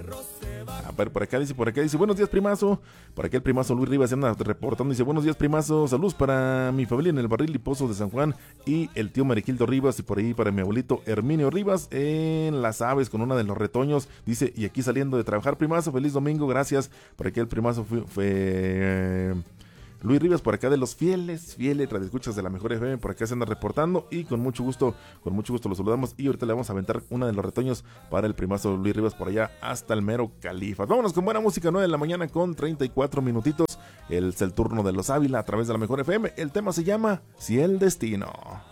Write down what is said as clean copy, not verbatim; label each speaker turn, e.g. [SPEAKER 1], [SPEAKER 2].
[SPEAKER 1] A ver, por acá dice, buenos días, primazo. Por acá el primazo Luis Rivas se anda reportando, dice, buenos días, primazo, saludos para mi familia en el barril y pozo de San Juan y el tío Mariquildo Rivas y por ahí para mi abuelito Herminio Rivas en Las Aves con una de los retoños, dice, y aquí saliendo de trabajar, primazo, feliz domingo, gracias. Por aquí el primazo fue Luis Rivas, por acá de los fieles radioescuchas de la Mejor FM, por acá se anda reportando y con mucho gusto lo saludamos y ahorita le vamos a aventar una de los retoños para el primazo Luis Rivas por allá hasta el mero Califas. Vámonos con buena música, 9 de la mañana con 34 minutitos, es el turno de los Ávila a través de la Mejor FM, el tema se llama Si el Destino.